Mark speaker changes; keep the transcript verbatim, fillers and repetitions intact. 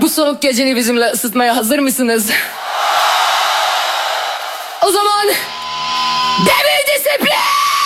Speaker 1: Bu soğuk geceni bizimle ısıtmaya hazır mısınız? O zaman... Devir disiplin!